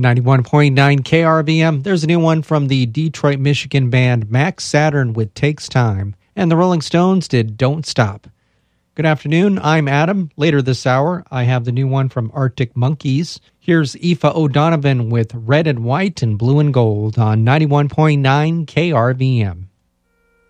91.9 KRVM. There's a new one from the Detroit, Michigan band Max Saturn with Takes Time. And the Rolling Stones did Don't Stop. Good afternoon, I'm Adam. Later this hour, I have the new one from Arctic Monkeys. Here's Aoife O'Donovan with Red and White and Blue and Gold on 91.9 KRVM.